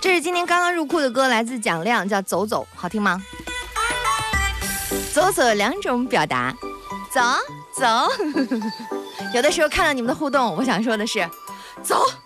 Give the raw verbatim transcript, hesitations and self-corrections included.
这是今天刚刚入库的歌，来自蒋亮，叫《走走》，好听吗？走走有两种表达，走走。有的时候看到你们的互动，我想说的是，走。